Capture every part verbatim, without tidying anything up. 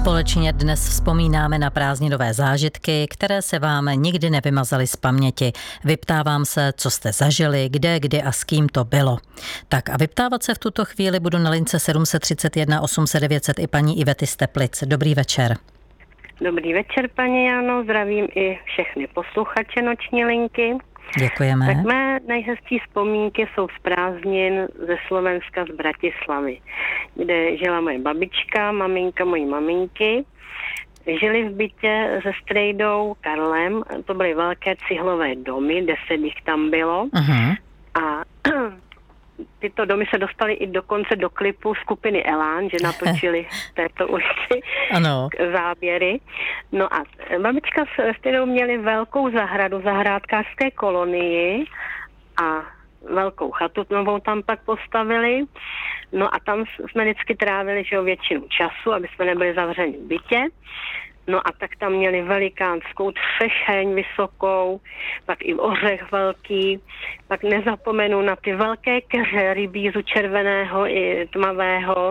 Společně dnes vzpomínáme na prázdninové zážitky, které se vám nikdy nevymazaly z paměti. Vyptávám se, co jste zažili, kde, kdy a s kým to bylo. Tak a vyptávat se v tuto chvíli budu na lince sedm set třicet jedna osm set devět set i paní Ivety z Teplic. Dobrý večer. Dobrý večer, paní Jano, zdravím i všechny posluchače noční linky. Děkujeme. Tak mé nejhezčí vzpomínky jsou z prázdnin ze Slovenska, z Bratislavy, kde žila moje babička, maminka mojí maminky. Žili v bytě se strejdou Karlem, to byly velké cihlové domy, deset jich tam bylo. Uh-huh. A tyto domy se dostaly i dokonce do klipu skupiny Elán, že natočili v této ulici ano. záběry. No a babička s strejdou měli velkou zahradu, zahrádkářské kolonii a velkou chatu novou tam pak postavili. No a tam jsme vždycky trávili že, většinu času, aby jsme nebyli zavřeni v bytě. No a tak tam měli velikánskou třešeň vysokou, pak i ořech velký, pak nezapomenu na ty velké keře rybízu červeného i tmavého.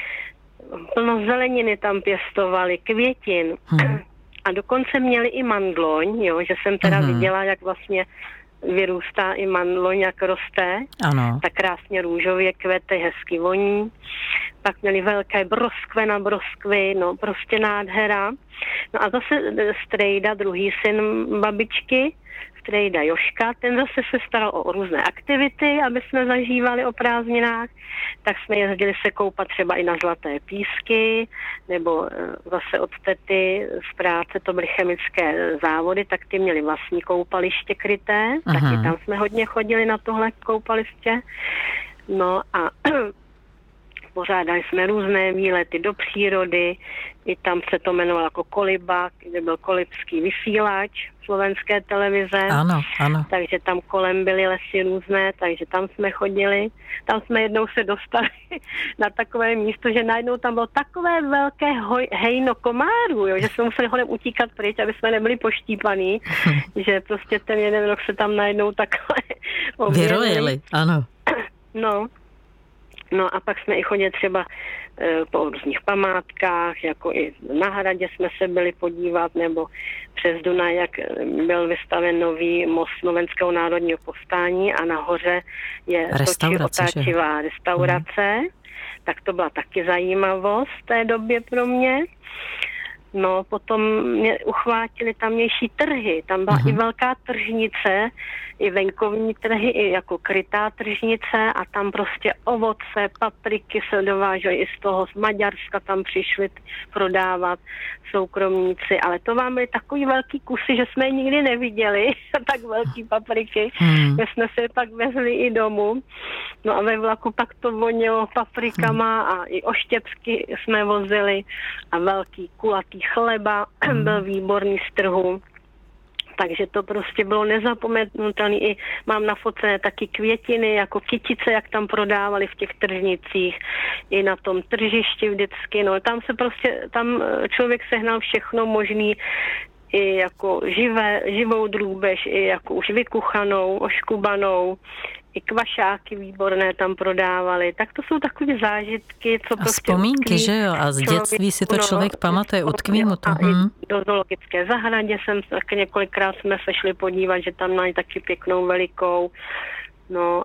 Plno zeleniny tam pěstovali, květin. Hmm. A dokonce měli i mandloň, jo, že jsem teda hmm. viděla, jak vlastně vyrůstá i mandloň, jak roste. Ano. Tak krásně růžově kvete, hezky voní. Pak měli velké broskve na broskvy, no prostě nádhera. No a zase strejda, druhý syn babičky, strejda Joška, ten zase se staral o různé aktivity, aby jsme zažívali o prázdninách, tak jsme jezdili se koupat třeba i na Zlaté písky, nebo zase od tety z práce, to byly chemické závody, tak ty měli vlastní koupaliště kryté, Aha. taky tam jsme hodně chodili na tohle koupaliště. No a pořádali jsme různé výlety do přírody, i tam se to jmenovalo jako Kolibak, kde byl kolibský vysílač slovenské televize. Ano, ano. Takže tam kolem byly lesy různé, takže tam jsme chodili. Tam jsme jednou se dostali na takové místo, že najednou tam bylo takové velké hoj, hejno komárů, jo, že jsme museli hodem utíkat pryč, aby jsme nebyli poštípaný, že prostě ten jeden rok se tam najednou takhle objevili. Vyrojili, ano. No. No a pak jsme i chodili třeba e, po různých památkách, jako i na Hradě jsme se byli podívat, nebo přes Dunaj, jak byl vystaven nový most Slovenského národního povstání a nahoře je točí otáčivá restaurace, hmm. tak to byla taky zajímavost v té době pro mě. No, potom mě uchvátili tamnější trhy. Tam byla uh-huh. i velká tržnice, i venkovní trhy, i jako krytá tržnice a tam prostě ovoce, papriky se dovážely i z toho, z Maďarska tam přišli prodávat soukromníci, ale to vám byly takový velký kusy, že jsme je nikdy neviděli, tak velký papriky, uh-huh. že jsme se je pak vezli i domů. No a ve vlaku pak to vonilo paprikama uh-huh. a i oštěpsky jsme vozili a velký kulatý chleba hmm. byl výborný z trhu, takže to prostě bylo nezapomenutelné. I mám nafocené taky květiny, jako kytice, jak tam prodávali v těch tržnicích, i na tom tržišti vždycky, no tam se prostě, tam člověk sehnal všechno možný, i jako živé, živou drůbež, i jako už vykuchanou, oškubanou, i kvašáky výborné tam prodávali. Tak to jsou takové zážitky, co a prostě... vzpomínky, utkví, že jo? A z dětství si to člověk no, pamatuje, utkví mu to. A i do zoologické zahradě jsem tak několikrát jsme se šli podívat, že tam mají taky pěknou velikou. No...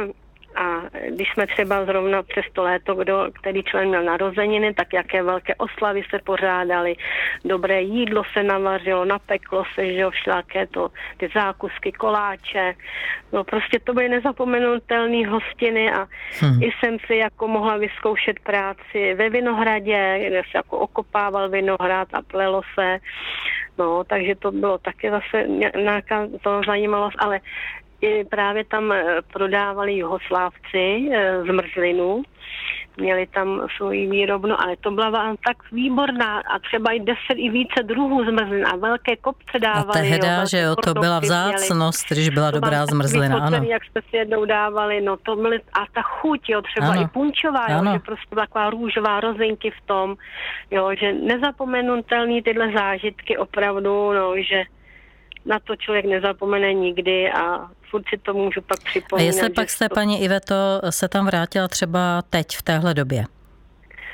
A když jsme třeba zrovna přes to léto, kdo, který člen měl narozeniny, tak jaké velké oslavy se pořádaly, dobré jídlo se navařilo, napeklo se, že jo, všelaké to, ty zákusky, koláče. No prostě to byly nezapomenutelné hostiny a hmm. i jsem si jako mohla vyzkoušet práci ve vinohradě, kde se jako okopával vinohrad a plelo se. No, takže to bylo taky zase nějaká to zajímavost, ale i právě tam prodávali Juhoslávci zmrzlinu, měli tam svoji výrobnu, ale to byla vám tak výborná a třeba i deset i více druhů zmrzlin a velké kopce dávali. A tehda, jo, že jo, to byla vzácnost, když byla to dobrá zmrzlina, ano. Jak jste si jednou dávali, no to byly, a ta chuť, jo, třeba ano. i punčová, jo, že prostě byla taková růžová rozinky v tom, jo, že nezapomenutelný tyhle zážitky opravdu, no, že na to člověk nezapomene nikdy a furt si to můžu pak připomínat. A jestli pak jste, to... paní Iveto, se tam vrátila třeba teď v téhle době?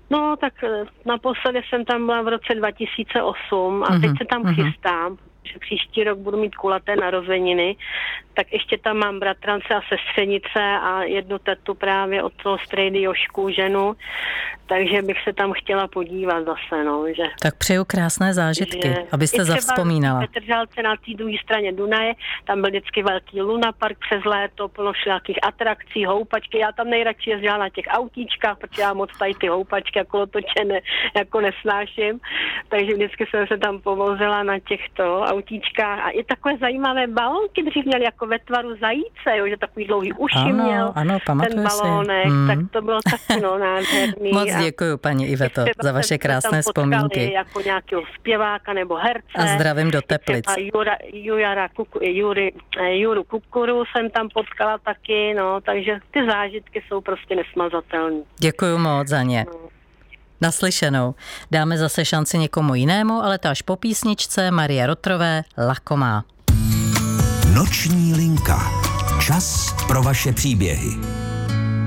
No, tak naposledy jsem tam byla v roce dva tisíce osm a teď Mhm, se tam mhm. chystám, že příští rok budu mít kulaté narozeniny, tak ještě tam mám bratrance a sestřenice a jednu tetu právě od toho strejdy Jošku, ženu, takže bych se tam chtěla podívat zase, no, že... Tak přeju krásné zážitky, že abyste zavzpomínala. I třeba v Petržálce na té druhé straně Dunaje, tam byl vždycky velký lunapark přes léto, plno všelijakých atrakcí, houpačky, já tam nejradši jezdila na těch autíčkách, protože já moc tady ty houpačky a kolotoče jako nesnáším, takže vždycky jsem se tam povozila na těchto autíčkách a i takové zajímavé balónky dřív měli jako ve tvaru zajíce, jo, že takový dlouhý uši Ano, měl ano, pamatuju ten si. balónek, Hmm. tak to bylo taky no, nádherný. Moc a děkuju, paní Iveto, třeba za vaše jsme krásné tam potkali vzpomínky. jako nějakého zpěváka nebo herce. A zdravím do Teplic. Třeba Jura, Jura, Kuku, Jury, Juru Kukuru jsem tam potkala taky, no, takže ty zážitky jsou prostě nesmazatelné. Děkuju moc za ně. No. Naslyšenou. Dáme zase šanci někomu jinému, ale to až po písničce Marie Rotrové Lakomá. Noční linka. Čas pro vaše příběhy.